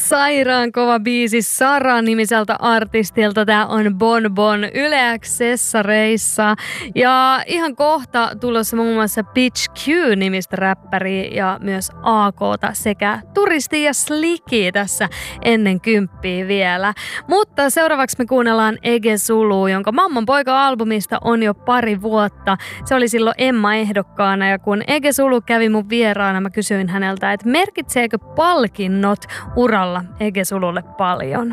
Sairaan kova biisi Sara-nimiseltä artistilta. Tää on Bon Bon Yle X-sessareissa. Ja ihan kohta tulossa muun muassa Pitch Q-nimistä räppäriä ja myös AK:ta sekä Turisti ja Slicky tässä ennen 10 vielä. Mutta seuraavaksi me kuunnellaan Ege Sulu, jonka Mamman poika-albumista on jo pari vuotta. Se oli silloin Emma-ehdokkaana ja kun Ege Sulu kävi mun vieraana, mä kysyin häneltä, että merkitseekö palkinnot uralla Ege Sululle paljon?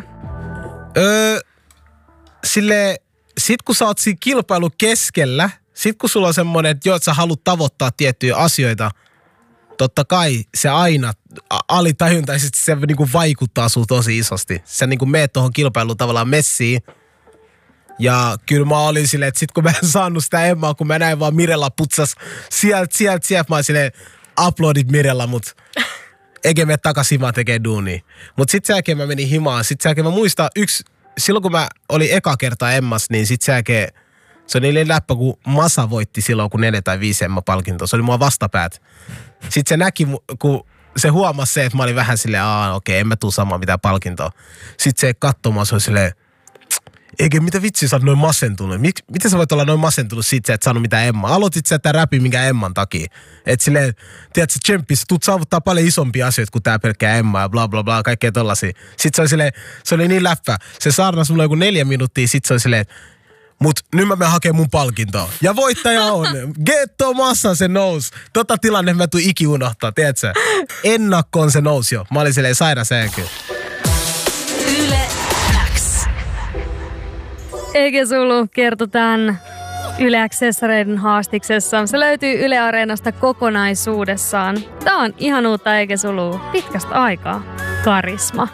Sit kun sä oot siinä kilpailun keskellä, sit kun sulla on semmonen, että joo, että sä haluat tavoittaa tiettyjä asioita, totta kai se aina alitajuntaisesti se niinku vaikuttaa sulla tosi isosti. Sä niinku meet tohon kilpailuun tavallaan messiin. Ja kyllä mä olin silleen, että sit kun mä en saanut sitä Emmaa, kun mä näin vaan Mirella putsas sieltä, mä olin silleen, uploadit Mirella, mut eikä mene takas himaan tekee duunia. Mut sit sen jälkeen mä menin himaan. Sit sen jälkeen mä muistan silloin kun mä olin eka kertaa Emmas, niin sit sen jälkeen se oli läppä, kun Masa voitti silloin, kun 4 tai 5 Emma-palkintoa. Se oli mua vastapäät. Sit se näki, kun se huomasi se, että mä olin vähän silleen, okei, en mä tuu saamaan mitään palkintoa. Sit se katsomaan, se oli silleen, eikä mitä vitsi sä oot noin masentunut. Miten sä voit olla noin masentunut siitä, että saanut mitään Emmaa? Aloitit sä tää räpi minkä Emman takia. Että silleen, tiedätkö, tsemppissä, tuut saavuttaa paljon isompia asioita kuin tää pelkkää Emma ja bla bla bla, kaikkea tollasia. Sitten se oli silleen, se oli niin läppä. Se saarnasi mulle joku 4 minuuttia, sit se oli silleen, mut nyt mä menen hakemaan mun palkintoa. Ja voittaja on. Getto Massa se nousi. Tota tilanne mä tuun iki unohtaa, tiedätkö? Ennakkoon se nousi jo. Mä olin silleen sairaan sääkyy. Yle X. Ege Sulu kertoi tämän Yle X-sessareiden haastiksessa. Se löytyy Yle Areenasta kokonaisuudessaan. Tää on ihan uutta Ege Sulua pitkästä aikaa. Karisma.